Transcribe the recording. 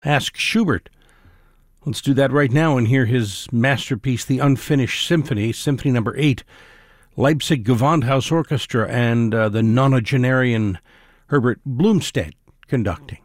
Ask Schubert. Let's do that right now and hear his masterpiece, The Unfinished Symphony, Symphony Number 8, Leipzig Gewandhaus Orchestra, and the nonagenarian Herbert Blumstedt conducting.